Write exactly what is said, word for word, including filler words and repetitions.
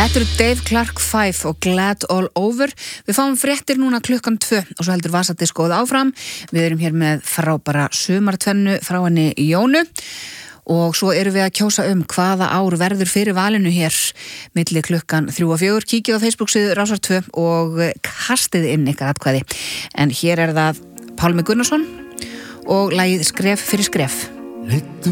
Þetta eru Dave Clark five og Glad All Over. Við fáum fréttir núna klukkan tvö og svo heldur Vasadiskóð áfram. Við erum hér með frábæra sumartvennu frá henni Jónu og svo erum við að kjósa um hvaða ár verður fyrir valinu hér milli klukkan þrjú og fjögur. Kíkið á Facebook-síðu Rásar tvö og kastið inn ykkar atkvæði. En hér er það Pálmi Gunnarsson og lagið Skref fyrir skref.